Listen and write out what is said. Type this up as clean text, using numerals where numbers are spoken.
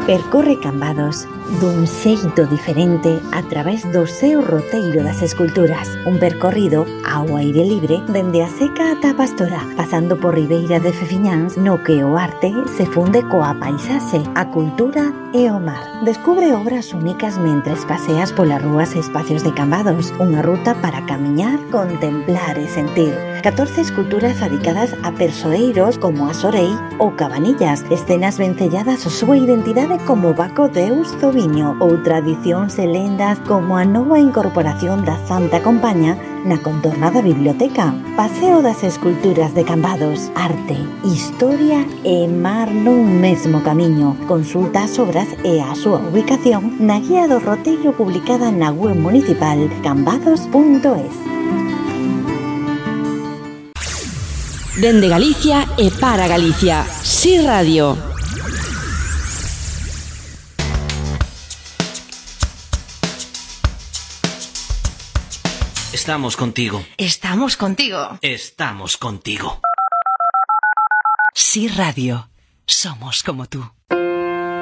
Percorre Cambados dun xeito diferente a través do seu roteiro das esculturas. Un percorrido ao aire libre dende a Seca ata a Pastora, pasando por Ribeira de Fefiñáns, no que o arte se funde coa paisaxe, a cultura e o mar. Descubre obras únicas mentres paseas polas rúas e espacios de Cambados. Unha ruta para camiñar, contemplar e sentir. 14 esculturas dedicadas a persoeiros como a Sorei ou Cabanillas, escenas vencelladas a súa identidade como Baco Deus Zoviño ou tradicións e lendas como a nova incorporación da Santa Compaña na contorna da biblioteca. Paseo das esculturas de Cambados, arte, historia e mar nun mesmo camiño. Consulta as obras e a súa ubicación na guía do roteiro publicada na web municipal cambados.es. Dende Galicia e para Galicia, Si Radio. Estamos contigo. Estamos contigo. Estamos contigo. Si Radio. Somos como tú.